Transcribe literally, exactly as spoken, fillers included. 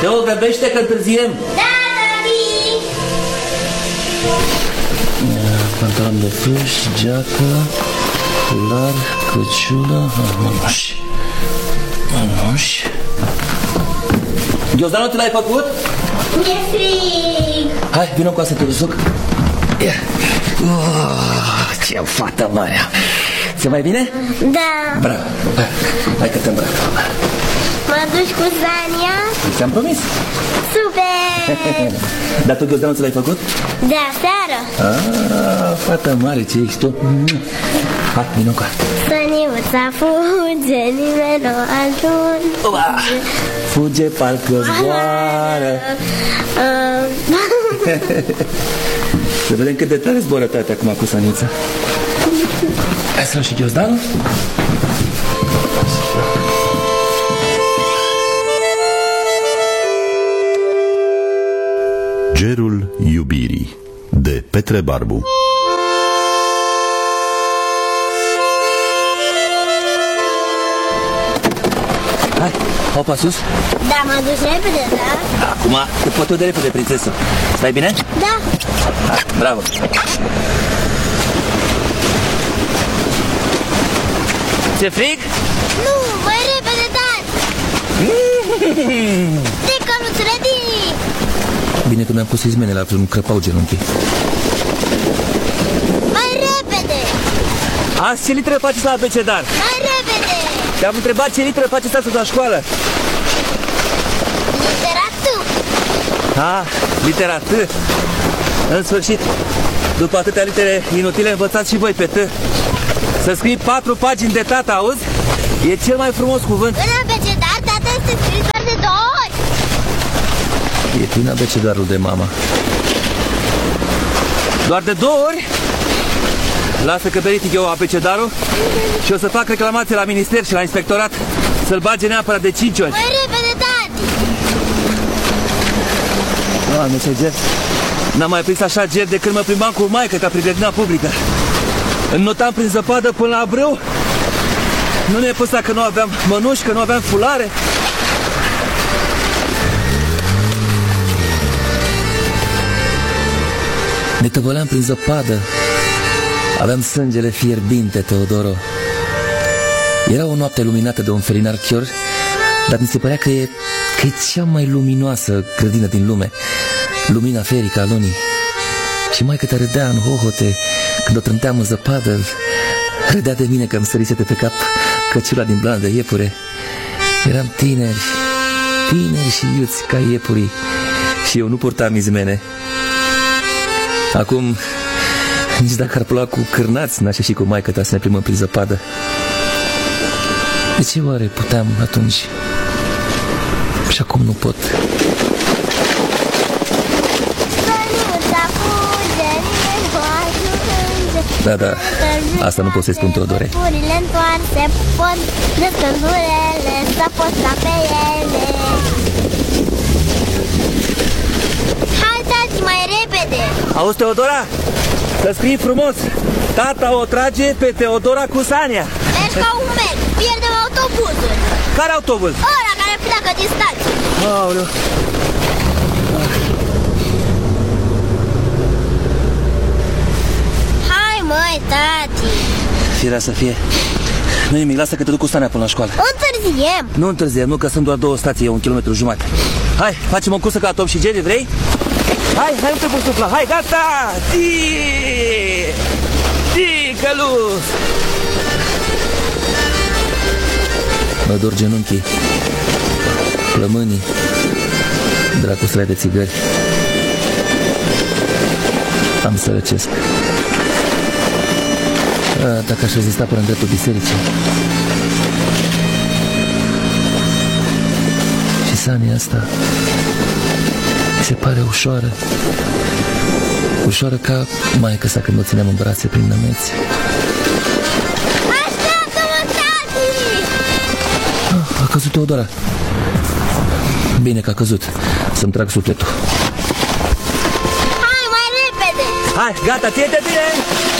Teo, grăbește că întârziem. Da, tati! Pantalon de pluș, geacă, cular, căciulă, mănuși. Mănuși. Ghiozdanul, tu l-ai făcut? Mi-e frig. Hai, vină cu asta, te duc. Oh, ce fată mare. Ți-e mai bine? Da. Bravo. Hai că te îmbrac. Mă duci cu Zania? Ți-am promis. Super! Dar tu ghiozdanul ți l-ai făcut? De aseară. Ah, fată mare, ce ești tu? Hai, vină cu asta. Săniuța fuge, nimeni nu ajunge. Fuge, parcă zboară. Să vedem cât de tare zboară tati acum cu Săniuța. Hai să luăm și ghiozdanul. Gerul iubirii de Petre Barbu. Hai, hopa sus. Da, mă duci repede, da? Acum te pot eu de repede, prințesă. Stai bine? Da. Hai, bravo. Ți-e frig? Nu, mai repede, tati. De căluțele din... Bine că mi-am pus izmene la nu crăpau genunchii. Mai repede. Azi ce litere faceți la abecedar? Mai repede. Te-am întrebat ce litere faceți astăzi la școală. Litera T. Ah, litera T. În sfârșit, după atâtea litere inutile, învățați și voi pe T. Să scrii patru pagini de tata, auzi? E cel mai frumos cuvânt. În abecedar, tata este scris doar de două ori. E plin abecedarul de mama. Doar de două ori? Lasă că verific eu abecedarul și o să fac reclamație la minister și la inspectorat să-l bage neapărat de cinci ori. Mai repede, tati. Doamne, ce ger. N-am mai prins așa ger de când mă plimbam cu maică-ta prin grădina publică. Înnotam prin zăpadă până la brâu. Nu ne-e păsa că nu aveam mănuși, că nu aveam fulare. Ne tăvăleam prin zăpadă. Aveam sângele fierbinte, Teodoro. Era o noapte luminată de un felinar chior, dar mi se părea că e, că e cea mai luminoasă grădină din lume. Lumina ferică a lunii. Și maică-ta râdea în hohote când o trânteam în zăpadă. Râdea de mine că îmi sărise de pe cap căciula din blană de iepure. Eram tineri, tineri și iuți ca iepurii, și eu nu purtam izmene. Acum, nici dacă ar ploua cu cârnați, n-aș ieși cu maică-ta să ne plimbăm prin zăpadă. De ce oare puteam atunci și acum nu pot? Da, da, asta nu pot să-i spun, Teodore. Furile întoarse pot descânzurele să poți sta pe ele. Hai, tati, mai repede. Auzi, Teodora? Să scrii frumos. Tata o trage pe Teodora cu Sania. Mergi ca un merg, pierdem autobuzul. Care autobuz? Ăla care pleacă din stație. Aoleu. Măi, tati. Firea să fie. Nu nimic, lasă că te duc cu Sania până la școală. Întârziem. Nu întârziem, nu, că sunt doar două stații, e un kilometru jumate. Hai, facem o cursă ca Tom și Jerry, vrei? Hai, hai, nu te poți sufla, hai, gata! Tii! Tii, călus! Mă dor genunchii, plămânii, dracul de țigări. Am să răcesc. Dacă aș rezista până în dreptul bisericii. Și Sania asta mi se pare ușoară. Ușoară ca maică-sa când o țineam în brațe prin nămeți. Așteaptă-mă, tati! Ah, a căzut Teodora. Bine că a căzut. Să-mi trag sufletul. Hai, mai repede! Hai, gata, ție-te bine!